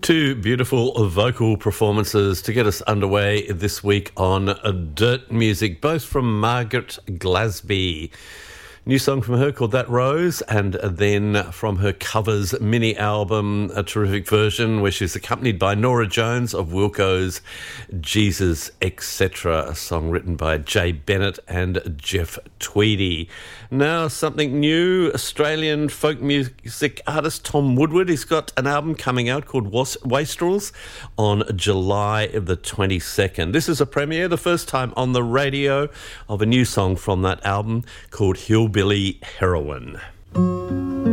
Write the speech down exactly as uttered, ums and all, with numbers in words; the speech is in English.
Two beautiful vocal performances to get us underway this week on Dirt Music, both from Margaret Glasby. New song from her called That Rose, and then from her covers mini album, a terrific version where she's accompanied by Nora Jones of Wilco's Jesus, et cetera, a song written by Jay Bennett and Jeff Tweedy. Now, something new, Australian folk music artist Tom Woodward. He's got an album coming out called Wastrels on July the twenty-second. This is a premiere, the first time on the radio, of a new song from that album called Hillbilly Heroine.